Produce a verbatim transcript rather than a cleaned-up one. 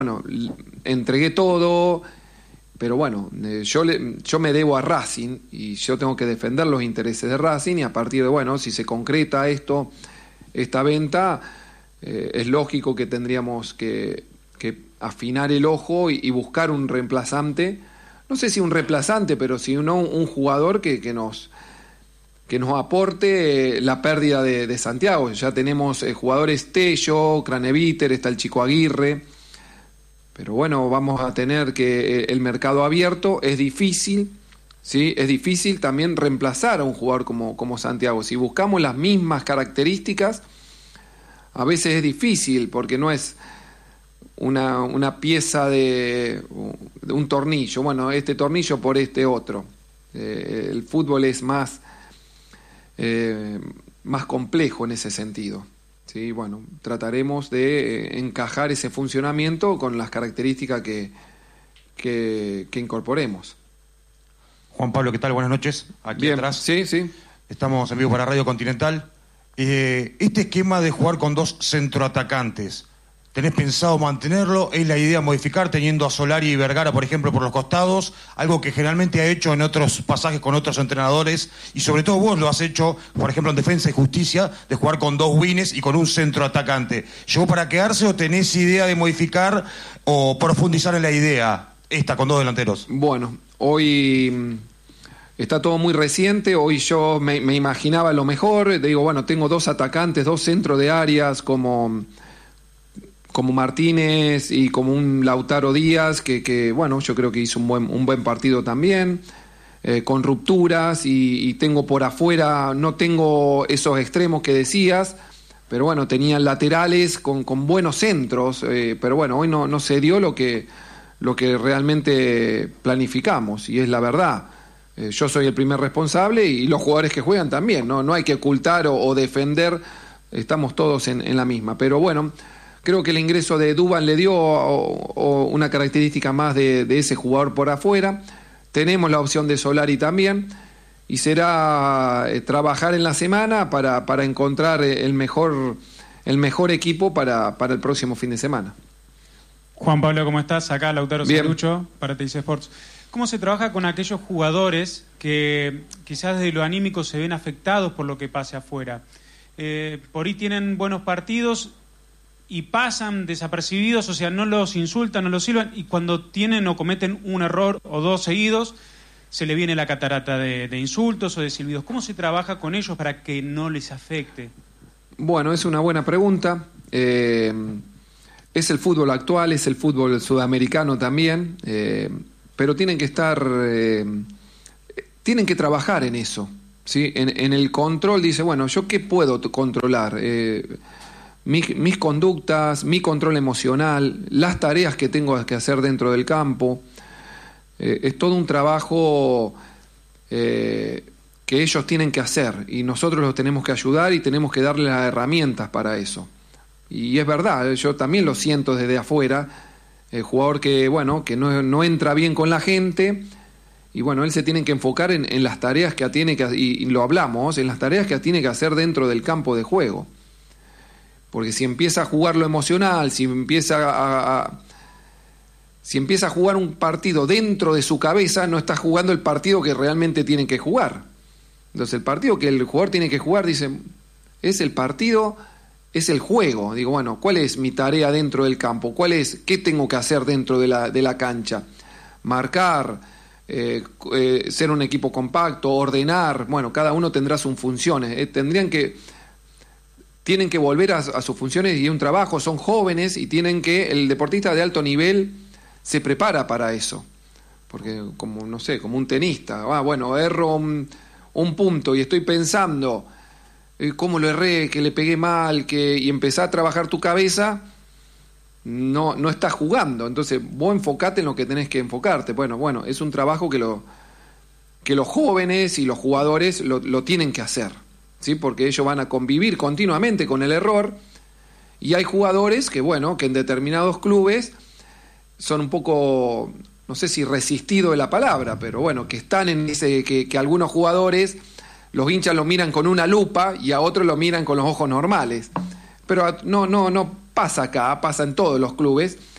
bueno, entregué todo, pero bueno, eh, yo, le, yo me debo a Racing y yo tengo que defender los intereses de Racing, y a partir de, bueno, si se concreta esto, esta venta, eh, es lógico que tendríamos que, que afinar el ojo y, y buscar un reemplazante, no sé si un reemplazante, pero si no un jugador que, que nos... que nos aporte eh, la pérdida de, de Santiago. Ya tenemos eh, jugadores Tello, Craneviter, está el Chico Aguirre, pero bueno, vamos a tener que eh, el mercado abierto, es difícil, ¿sí? Es difícil también reemplazar a un jugador como, como Santiago. Si buscamos las mismas características, a veces es difícil, porque no es una, una pieza de, de un tornillo, bueno, este tornillo por este otro. Eh, el fútbol es más... Eh, más complejo en ese sentido. Sí, bueno, trataremos de eh, encajar ese funcionamiento con las características que, que, que incorporemos. Juan Pablo, ¿qué tal? Buenas noches. Aquí Bien, atrás. sí, sí. Estamos en vivo para Radio Continental. Eh, este esquema de jugar con dos centroatacantes, ¿tenés pensado mantenerlo? ¿Es la idea modificar teniendo a Solari y Vergara, por ejemplo, por los costados? Algo que generalmente ha hecho en otros pasajes con otros entrenadores, y sobre todo vos lo has hecho, por ejemplo, en Defensa y Justicia, de jugar con dos wings y con un centroatacante. ¿Llegó para quedarse o tenés idea de modificar o profundizar en la idea esta con dos delanteros? Bueno, hoy está todo muy reciente. Hoy yo me, me imaginaba lo mejor. Digo, bueno, tengo dos atacantes, dos centros de áreas como... como Martínez y como un Lautaro Díaz, que, que bueno, yo creo que hizo un buen, un buen partido también, eh, con rupturas, y, y tengo por afuera, no tengo esos extremos que decías, pero bueno, tenían laterales con, con buenos centros, eh, pero bueno, hoy no, no se dio lo que, lo que realmente planificamos, y es la verdad. Eh, yo soy el primer responsable, y los jugadores que juegan también, no, no hay que ocultar o, o defender, estamos todos en, en la misma, pero bueno... Creo que el ingreso de Duván le dio o, o una característica más de, de ese jugador por afuera. Tenemos la opción de Solari también, y será eh, trabajar en la semana para, para encontrar el mejor, el mejor equipo para, para el próximo fin de semana. Juan Pablo, ¿cómo estás? Acá Lautaro Salucho para T I C Sports. ¿Cómo se trabaja con aquellos jugadores que quizás desde lo anímico se ven afectados por lo que pase afuera? Eh, por ahí tienen buenos partidos y pasan desapercibidos, o sea, no los insultan, no los silban, y cuando tienen o cometen un error o dos seguidos, se le viene la catarata de, de insultos o de silbidos. ¿Cómo se trabaja con ellos para que no les afecte? Bueno, es una buena pregunta. Eh, es el fútbol actual, es el fútbol sudamericano también, eh, pero tienen que estar, eh, tienen que trabajar en eso, ¿sí? En, en el control, dice, bueno, ¿yo qué puedo controlar? Eh, Mis, mis conductas, mi control emocional, las tareas que tengo que hacer dentro del campo. Eh, es todo un trabajo eh, que ellos tienen que hacer, y nosotros los tenemos que ayudar y tenemos que darles las herramientas para eso. Y es verdad, yo también lo siento desde afuera, el jugador que, bueno, que no, no entra bien con la gente, y bueno, él se tiene que enfocar en, en las tareas que tiene que, y, y lo hablamos, en las tareas que tiene que hacer dentro del campo de juego. Porque si empieza a jugar lo emocional, si empieza a, a, si empieza a jugar un partido dentro de su cabeza, no está jugando el partido que realmente tiene que jugar. Entonces el partido que el jugador tiene que jugar, dice, es el partido, es el juego. Digo, bueno, ¿cuál es mi tarea dentro del campo? ¿Cuál es, qué tengo que hacer dentro de la, de la cancha? Marcar, eh, eh, ser un equipo compacto, ordenar. Bueno, cada uno tendrá sus funciones. Eh, tendrían que... Tienen que volver a, a sus funciones y un trabajo, son jóvenes y tienen que, el deportista de alto nivel se prepara para eso, porque como, no sé, como un tenista, ah, bueno, erro un, un punto y estoy pensando, eh, cómo lo erré, que le pegué mal, que, y empezá a trabajar tu cabeza, no, no estás jugando, entonces vos enfocate en lo que tenés que enfocarte. Bueno, bueno, es un trabajo que, lo, que los jóvenes y los jugadores lo, lo tienen que hacer. ¿Sí? Porque ellos van a convivir continuamente con el error, y hay jugadores que, bueno, que en determinados clubes son un poco, no sé si resistido de la palabra, pero bueno, que están en ese, que, que algunos jugadores, los hinchas los miran con una lupa y a otros lo miran con los ojos normales. Pero no, no, no pasa acá, pasa en todos los clubes,